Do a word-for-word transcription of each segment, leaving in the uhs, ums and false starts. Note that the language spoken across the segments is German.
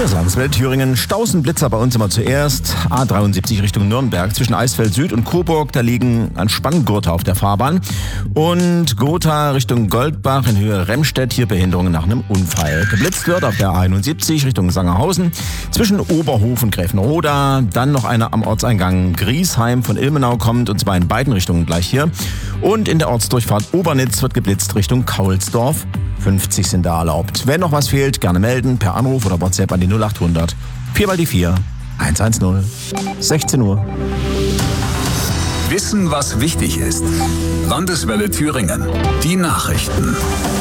Das Landeswelle Thüringen. Stausenblitzer bei uns immer zuerst. A dreiundsiebzig Richtung Nürnberg. Zwischen Eisfeld Süd und Coburg, da liegen ein Spanngurte auf der Fahrbahn. Und Gotha Richtung Goldbach in Höhe Remstedt. Hier Behinderungen nach einem Unfall. Geblitzt wird auf der A einundsiebzig Richtung Sangerhausen. Zwischen Oberhof und Gräfenroda. Dann noch einer am Ortseingang Griesheim von Ilmenau kommt. Und zwar in beiden Richtungen gleich hier. Und in der Ortsdurchfahrt Obernitz wird geblitzt Richtung Kaulsdorf. fünfzig sind da erlaubt. Wenn noch was fehlt, gerne melden per Anruf oder WhatsApp an die null achthundert vier mal die vier eins eins null. sechzehn Uhr. Wissen, was wichtig ist. Landeswelle Thüringen. Die Nachrichten.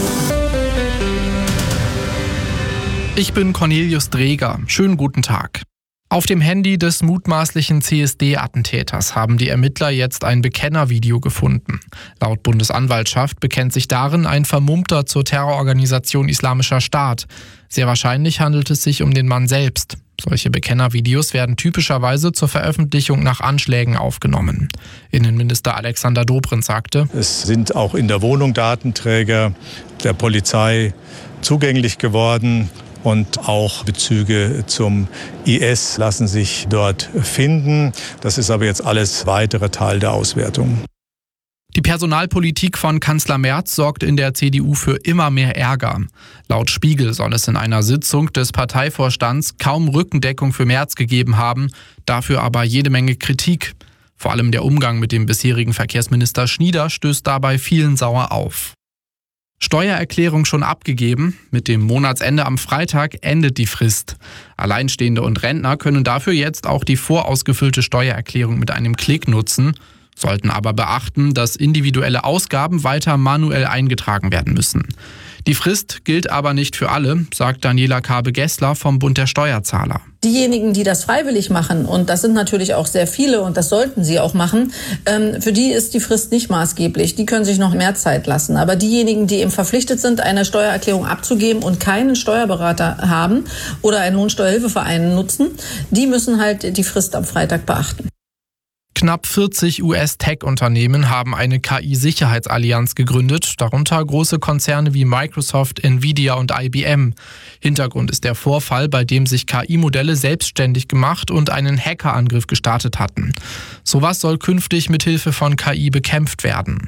Ich bin Cornelius Dreger. Schönen guten Tag. Auf dem Handy des mutmaßlichen C S D-Attentäters haben die Ermittler jetzt ein Bekennervideo gefunden. Laut Bundesanwaltschaft bekennt sich darin ein Vermummter zur Terrororganisation Islamischer Staat. Sehr wahrscheinlich handelt es sich um den Mann selbst. Solche Bekennervideos werden typischerweise zur Veröffentlichung nach Anschlägen aufgenommen. Innenminister Alexander Dobrindt sagte: Es sind auch in der Wohnung Datenträger der Polizei zugänglich geworden. Und auch Bezüge zum I S lassen sich dort finden. Das ist aber jetzt alles weitere Teil der Auswertung. Die Personalpolitik von Kanzler Merz sorgt in der C D U für immer mehr Ärger. Laut Spiegel soll es in einer Sitzung des Parteivorstands kaum Rückendeckung für Merz gegeben haben, dafür aber jede Menge Kritik. Vor allem der Umgang mit dem bisherigen Verkehrsminister Schnieder stößt dabei vielen sauer auf. Steuererklärung schon abgegeben. Mit dem Monatsende am Freitag endet die Frist. Alleinstehende und Rentner können dafür jetzt auch die vorausgefüllte Steuererklärung mit einem Klick nutzen, sollten aber beachten, dass individuelle Ausgaben weiter manuell eingetragen werden müssen. Die Frist gilt aber nicht für alle, sagt Daniela Kabe-Gessler vom Bund der Steuerzahler. Diejenigen, die das freiwillig machen, und das sind natürlich auch sehr viele und das sollten sie auch machen, ähm, für die ist die Frist nicht maßgeblich. Die können sich noch mehr Zeit lassen. Aber diejenigen, die eben verpflichtet sind, eine Steuererklärung abzugeben und keinen Steuerberater haben oder einen Lohnsteuerhilfeverein nutzen, die müssen halt die Frist am Freitag beachten. Knapp vierzig U S-Tech-Unternehmen haben eine K I-Sicherheitsallianz gegründet, darunter große Konzerne wie Microsoft, Nvidia und I B M. Hintergrund ist der Vorfall, bei dem sich K I-Modelle selbstständig gemacht und einen Hackerangriff gestartet hatten. Sowas soll künftig mithilfe von K I bekämpft werden.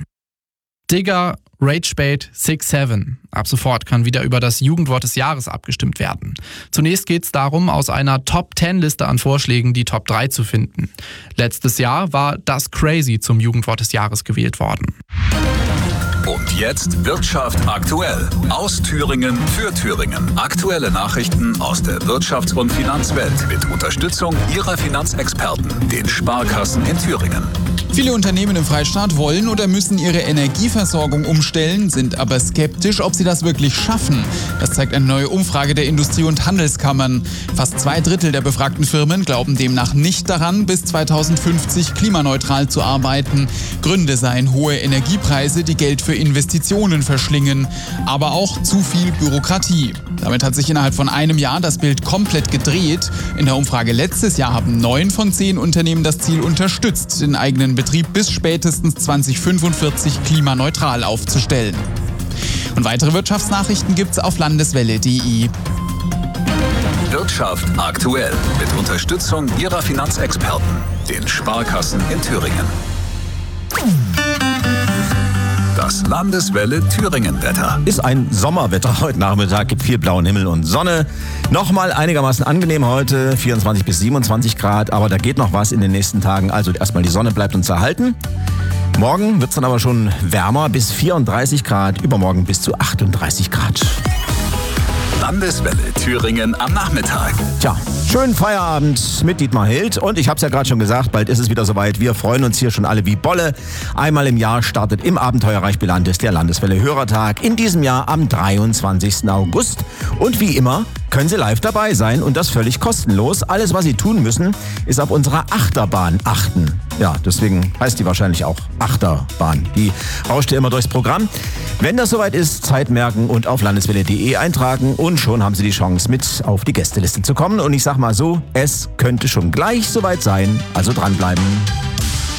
Digger, Ragebait, six seven. Ab sofort kann wieder über das Jugendwort des Jahres abgestimmt werden. Zunächst geht es darum, aus einer Top zehn Liste an Vorschlägen die Top drei zu finden. Letztes Jahr war das Crazy zum Jugendwort des Jahres gewählt worden. Und jetzt Wirtschaft aktuell. Aus Thüringen für Thüringen. Aktuelle Nachrichten aus der Wirtschafts- und Finanzwelt mit Unterstützung ihrer Finanzexperten, den Sparkassen in Thüringen. Viele Unternehmen im Freistaat wollen oder müssen ihre Energieversorgung umstellen, sind aber skeptisch, ob sie das wirklich schaffen. Das zeigt eine neue Umfrage der Industrie- und Handelskammern. Fast zwei Drittel der befragten Firmen glauben demnach nicht daran, bis zweitausendfünfzig klimaneutral zu arbeiten. Gründe seien hohe Energiepreise, die Geld für Investitionen verschlingen, aber auch zu viel Bürokratie. Damit hat sich innerhalb von einem Jahr das Bild komplett gedreht. In der Umfrage letztes Jahr haben neun von zehn Unternehmen das Ziel unterstützt, den eigenen Betrieb bis spätestens zweitausendfünfundvierzig klimaneutral aufzustellen. Und weitere Wirtschaftsnachrichten gibt's auf landeswelle punkt de. Wirtschaft aktuell mit Unterstützung ihrer Finanzexperten, den Sparkassen in Thüringen. Das Landeswelle Thüringen-Wetter. Ist ein Sommerwetter heute Nachmittag, gibt viel blauen Himmel und Sonne. Nochmal einigermaßen angenehm heute, vierundzwanzig bis siebenundzwanzig Grad, aber da geht noch was in den nächsten Tagen. Also erstmal die Sonne bleibt uns erhalten. Morgen wird es dann aber schon wärmer, bis vierunddreißig Grad, übermorgen bis zu achtunddreißig Grad. Landeswelle Thüringen am Nachmittag. Tja, schönen Feierabend mit Dietmar Hild. Und ich habe es ja gerade schon gesagt, bald ist es wieder soweit. Wir freuen uns hier schon alle wie Bolle. Einmal im Jahr startet im Abenteuerreich Bilantis der Landeswelle Hörertag. In diesem Jahr am dreiundzwanzigsten August. Und wie immer können Sie live dabei sein und das völlig kostenlos. Alles, was Sie tun müssen, ist auf unserer Achterbahn achten. Ja, deswegen heißt die wahrscheinlich auch Achterbahn. Die rauscht ja immer durchs Programm. Wenn das soweit ist, Zeit merken und auf landeswelle punkt de eintragen und schon haben Sie die Chance, mit auf die Gästeliste zu kommen. Und ich sag mal so, es könnte schon gleich soweit sein, also dranbleiben.